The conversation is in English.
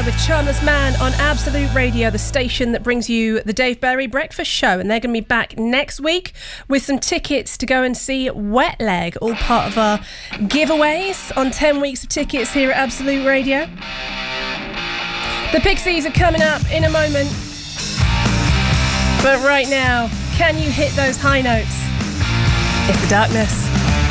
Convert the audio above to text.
with Charmless Man on Absolute Radio, the station that brings you the Dave Berry Breakfast Show. And they're going to be back next week with some tickets to go and see Wet Leg, all part of our giveaways on 10 weeks of tickets here at Absolute Radio. The Pixies are coming up in a moment. But right now, can you hit those high notes? It's The Darkness.